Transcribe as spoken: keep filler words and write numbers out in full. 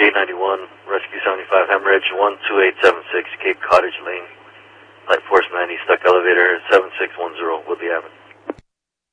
eight ninety-one, Rescue seventy-five, hemorrhage, one two eight seven six, Cape Cottage Lane, Light Force ninety, stuck elevator, seven six one